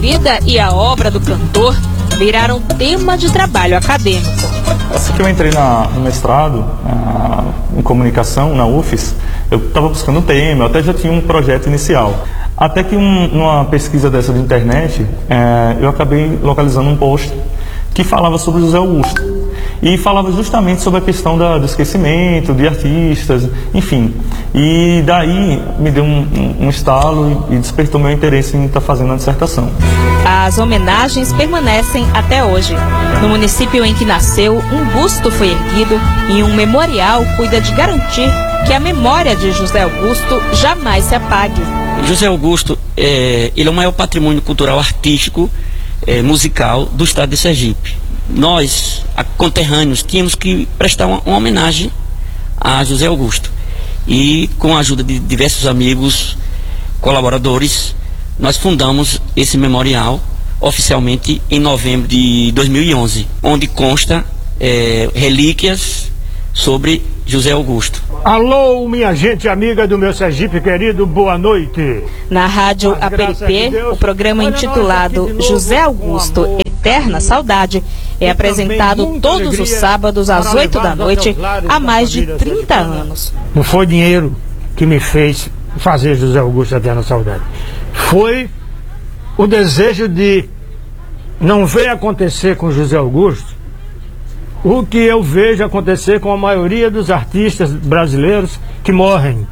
vida e a obra do cantor viraram tema de trabalho acadêmico. Assim que eu entrei no mestrado em comunicação na UFES, eu estava buscando um tema, eu até já tinha um projeto inicial. Até que numa pesquisa dessa de internet, eu acabei localizando um post que falava sobre José Augusto. E falava justamente sobre a questão do esquecimento de artistas, enfim. E daí me deu um estalo e despertou meu interesse em estar fazendo a dissertação. As homenagens permanecem até hoje. No município em que nasceu, um busto foi erguido e um memorial cuida de garantir que a memória de José Augusto jamais se apague. José Augusto, ele é o maior patrimônio cultural artístico, musical do estado de Sergipe. Nós, conterrâneos, tínhamos que prestar uma homenagem a José Augusto. E com a ajuda de diversos amigos, colaboradores, nós fundamos esse memorial oficialmente em novembro de 2011, onde consta relíquias sobre José Augusto. Alô, minha gente amiga do meu Sergipe querido, boa noite. Na rádio APRP, o programa intitulado José Augusto, Eterna Saudade, é apresentado todos os sábados às 8 da noite há mais de 30 anos. Não foi dinheiro que me fez fazer José Augusto Eterna Saudade. Foi o desejo de não ver acontecer com José Augusto o que eu vejo acontecer com a maioria dos artistas brasileiros que morrem.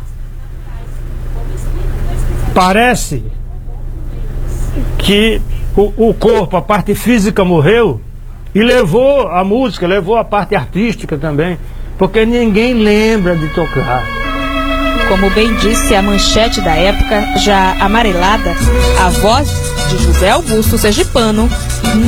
Parece que o corpo, a parte física morreu e levou a música, levou a parte artística também, porque ninguém lembra de tocar. Como bem disse a manchete da época, já amarelada, a voz de José Augusto sergipano